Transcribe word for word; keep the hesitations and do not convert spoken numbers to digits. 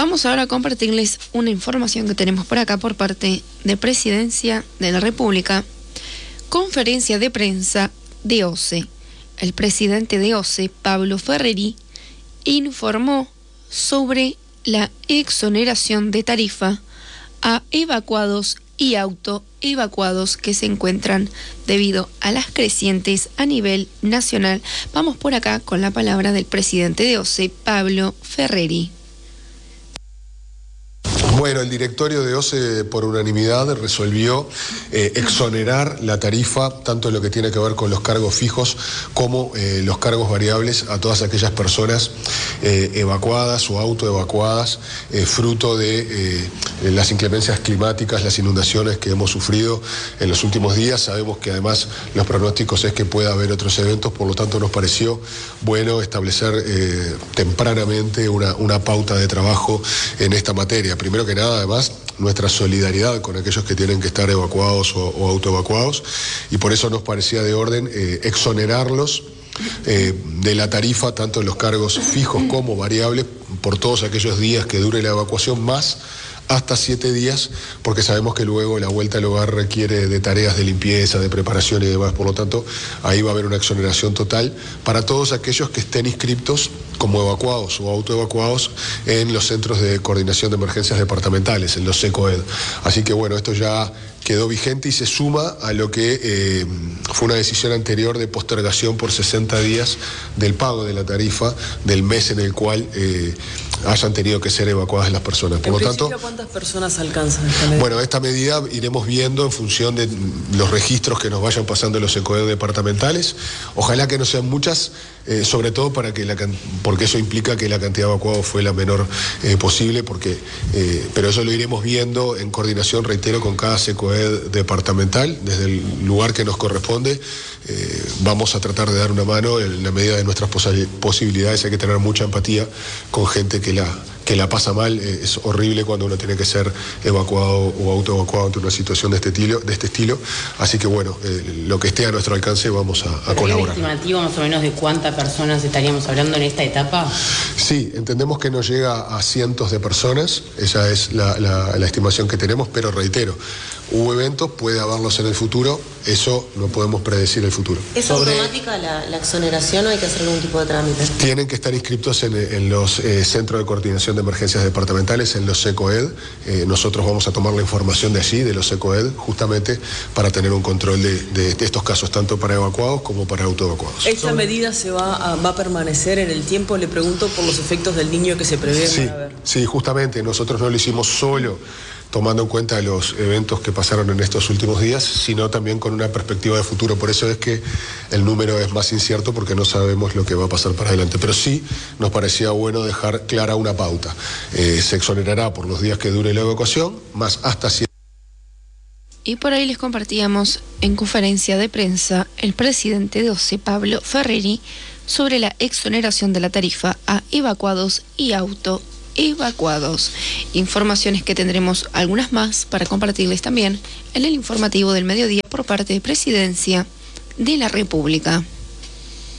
Vamos ahora a compartirles una información que tenemos por acá por parte de Presidencia de la República. Conferencia de prensa de O C E. El presidente de O C E, Pablo Ferreri, informó sobre la exoneración de tarifa a evacuados y autoevacuados que se encuentran debido a las crecientes a nivel nacional. Vamos por acá con la palabra del presidente de O C E, Pablo Ferreri. Bueno, el directorio de O C E por unanimidad resolvió eh, exonerar la tarifa tanto en lo que tiene que ver con los cargos fijos como eh, los cargos variables a todas aquellas personas eh, evacuadas o autoevacuadas eh, fruto de eh, las inclemencias climáticas, las inundaciones que hemos sufrido en los últimos días. Sabemos que además los pronósticos es que pueda haber otros eventos, por lo tanto nos pareció bueno establecer eh, tempranamente una, una pauta de trabajo en esta materia. Primero que nada, además, nuestra solidaridad con aquellos que tienen que estar evacuados o, o autoevacuados, y por eso nos parecía de orden eh, exonerarlos eh, de la tarifa, tanto en los cargos fijos como variables, por todos aquellos días que dure la evacuación, más hasta siete días, porque sabemos que luego la vuelta al hogar requiere de tareas de limpieza, de preparación y demás. Por lo tanto, ahí va a haber una exoneración total para todos aquellos que estén inscriptos como evacuados o autoevacuados en los centros de coordinación de emergencias departamentales, en los SECOED. Así que bueno, esto ya quedó vigente y se suma a lo que eh, fue una decisión anterior de postergación por sesenta días del pago de la tarifa del mes en el cual eh, hayan tenido que ser evacuadas las personas. Por lo tanto, ¿cuántas personas alcanzan esta medida? Bueno, esta medida iremos viendo en función de los registros que nos vayan pasando los SECOED departamentales. Ojalá que no sean muchas, eh, sobre todo para que la, porque eso implica que la cantidad de evacuados fue la menor eh, posible, porque, eh, pero eso lo iremos viendo en coordinación, reitero, con cada SECOED departamental, desde el lugar que nos corresponde. Eh, vamos a tratar de dar una mano en la medida de nuestras posibilidades. Hay que tener mucha empatía con gente que la, que la pasa mal. Eh, es horrible cuando uno tiene que ser evacuado o autoevacuado ante una situación de este estilo. De este estilo. Así que bueno, eh, lo que esté a nuestro alcance vamos a, a colaborar. ¿Hay un estimativo más o menos de cuántas personas estaríamos hablando en esta etapa? Sí, entendemos que no llega a cientos de personas, esa es la, la, la estimación que tenemos, pero reitero, hubo eventos, puede haberlos en el futuro, eso no podemos predecir el futuro. ¿Es Sobre... automática la, la exoneración o hay que hacer algún tipo de trámite? Tienen que estar inscritos en, en los eh, centros de coordinación de emergencias departamentales, en los SECOED. Eh, nosotros vamos a tomar la información de allí, de los SECOED, justamente para tener un control de, de, de estos casos, tanto para evacuados como para autoevacuados. ¿Esta medida se va a, va a permanecer en el tiempo? Le pregunto por los efectos del niño que se prevé. Sí, sí, justamente, nosotros no lo hicimos solo tomando en cuenta los eventos que pasaron en estos últimos días, sino también con una perspectiva de futuro. Por eso es que el número es más incierto, porque no sabemos lo que va a pasar para adelante. Pero sí nos parecía bueno dejar clara una pauta. Eh, se exonerará por los días que dure la evacuación, más hasta siete. Y por ahí les compartíamos en conferencia de prensa el presidente de O C E, Pablo Ferreri, sobre la exoneración de la tarifa a evacuados y auto evacuados. Informaciones que tendremos algunas más para compartirles también en el informativo del mediodía por parte de Presidencia de la República.